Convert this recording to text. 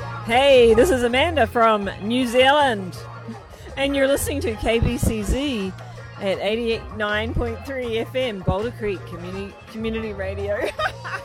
Hey, this is Amanda from New Zealand, and you're listening to KBCZ at 89.3 FM, Boulder Creek Community Radio.